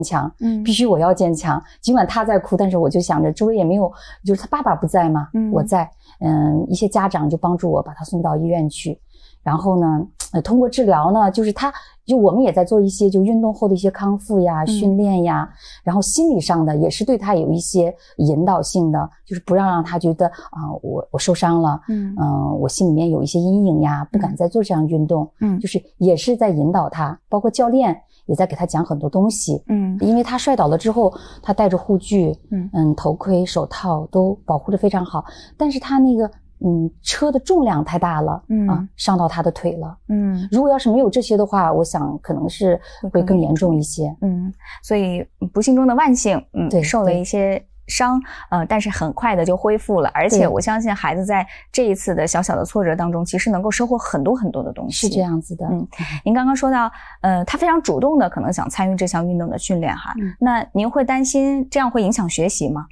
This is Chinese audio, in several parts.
强，必须我要坚强。尽管他在哭，但是我就想着周围也没有，就是他爸爸不在嘛，我在，一些家长就帮助我把他送到医院去。然后呢，通过治疗呢，就是我们也在做一些就运动后的一些康复呀、训练呀，然后心理上的也是对他有一些引导性的，就是不让他觉得我受伤了，我心里面有一些阴影呀，不敢再做这样运动，就是也是在引导他，包括教练也在给他讲很多东西，因为他摔倒了之后，他戴着护具，头盔、手套都保护得非常好，但是他那个车的重量太大了，伤到他的腿了。如果要是没有这些的话，我想可能是会更严重一些。 所以不幸中的万幸， 对， 受了一些伤，但是很快的就恢复了。而且我相信孩子在这一次的小小的挫折当中，其实能够收获很多很多的东西。 是这样子的。 您刚刚说到，他非常主动的可能想参与这项运动的训练哈，那您会担心这样会影响学习吗？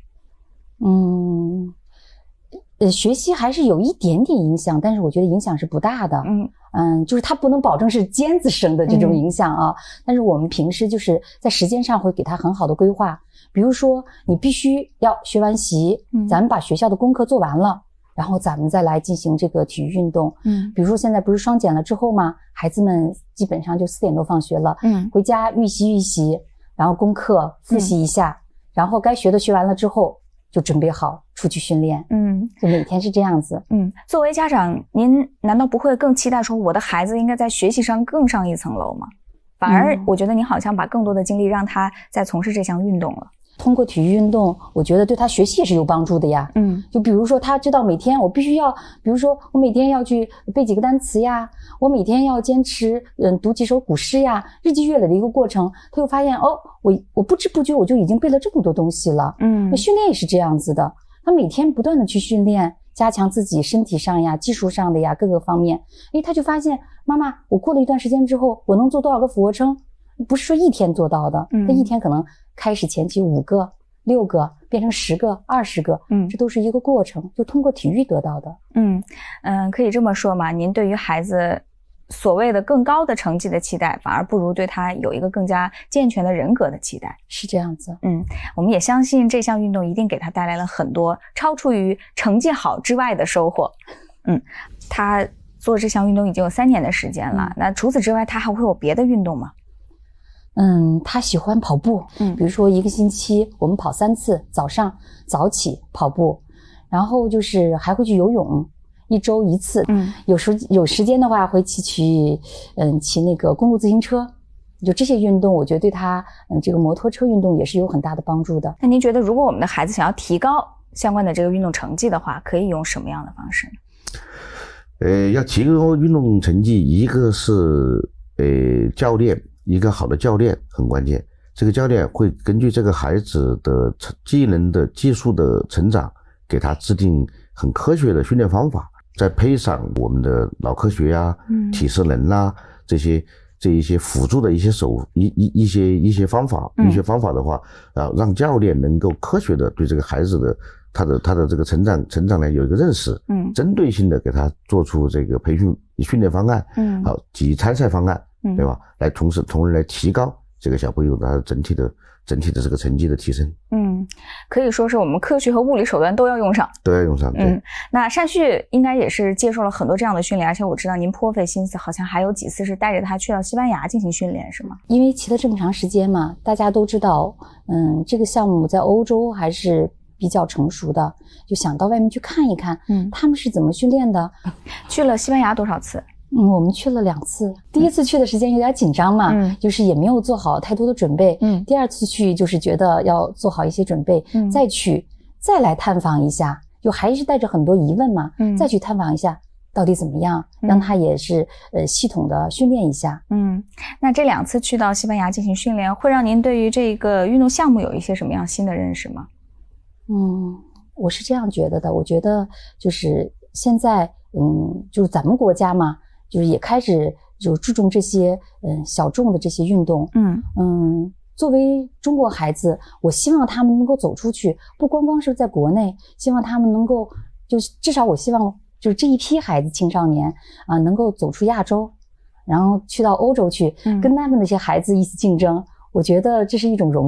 学习还是有一点点影响，但是我觉得影响是不大的。就是他不能保证是尖子生的这种影响啊。但是我们平时就是在时间上会给他很好的规划，比如说你必须要学完习，咱们把学校的功课做完了，然后咱们再来进行这个体育运动。比如说现在不是双减了之后吗？孩子们基本上就4点多放学了，回家预习，然后功课复习一下，然后该学的学完了之后就准备好出去训练。就每天是这样子。 作为家长，您难道不会更期待说我的孩子应该在学习上更上一层楼吗？反而我觉得你好像把更多的精力让他在从事这项运动了。 通过体育运动，我觉得对他学习也是有帮助的呀。就比如说他知道每天我必须要，比如说我每天要去背几个单词呀，我每天要坚持读几首古诗呀，日积月累的一个过程，他又发现我不知不觉我就已经背了这么多东西了。那训练也是这样子的，他每天不断的去训练，加强自己身体上呀、技术上的呀各个方面。他就发现妈妈，我过了一段时间之后，我能做多少个俯卧撑，不是说一天做到的，那一天可能开始前期5个、6个，变成10个、20个，这都是一个过程，就通过体育得到的。 可以这么说嘛，您对于孩子所谓的更高的成绩的期待，反而不如对他有一个更加健全的人格的期待。 是这样子。 我们也相信这项运动一定给他带来了很多超出于成绩好之外的收获。他做这项运动已经有3年的时间了，那除此之外他还会有别的运动吗？ 他喜欢跑步，比如说1个星期我们跑3次，早上早起跑步，然后就是还会去游泳，1周1次，有时间的话会骑那个公路自行车，就这些运动我觉得对他这个摩托车运动也是有很大的帮助的。 那您觉得如果我们的孩子想要提高相关的这个运动成绩的话，可以用什么样的方式呢？ 要提高运动成绩，一个是教练，一个好的教练很关键。这个教练会根据这个孩子的技能的技术的成长，给他制定很科学的训练方法，再配上我们的脑科学呀、体适能啦这一些辅助的一些一些方法，的话，让教练能够科学的对这个孩子的他的这个成长呢有一个认识，针对性的给他做出这个培训训练方案，及参赛方案，对吧？来同时来提高这个小朋友他整体的这个成绩的提升。 可以说是我们科学和物理手段都要用上。对。那单旭应该也是接受了很多这样的训练，而且我知道您颇费心思，好像还有几次是带着他去到西班牙进行训练，是吗？ 因为骑了这么长时间嘛，大家都知道，这个项目在欧洲还是比较成熟的，就想到外面去看一看，他们是怎么训练的。 去了西班牙多少次？ 我们去了2次。第一次去的时间有点紧张嘛，就是也没有做好太多的准备。第二次去就是觉得要做好一些准备，再去再来探访一下，就还是带着很多疑问嘛，再去探访一下到底怎么样，让他也是系统的训练一下。 那这2次去到西班牙进行训练，会让您对于这个运动项目有一些什么样新的认识吗？ 我是这样觉得的。我觉得就是现在就是咱们国家嘛，就是也开始就注重这些小众的这些运动。作为中国孩子，我希望他们能够走出去，不光光是在国内，希望他们能够就是至少我希望就是这一批孩子青少年能够走出亚洲，然后去到欧洲去，跟他们那些孩子一起竞争。 我觉得这是一种荣